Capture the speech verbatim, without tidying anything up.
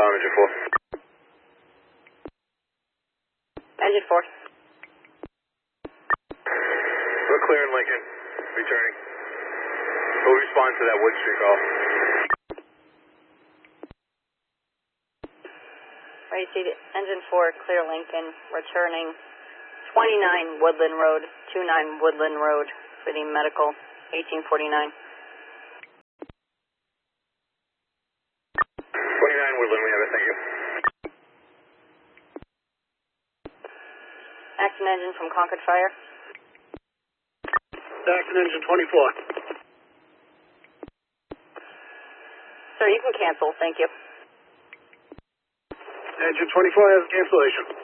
Um, engine four. Engine four. We're clear in Lincoln. Returning. We'll respond to that Wood Street call. Ready to see the engine four, clear Lincoln, returning twenty-nine Woodland Road, twenty-nine Woodland Road for the medical, eighteen forty-nine. twenty-nine Woodland, we have it, thank you. Accident engine from Concord Fire. Accident engine twenty-four. Sir, you can cancel, thank you. Engine twenty-four has cancellation.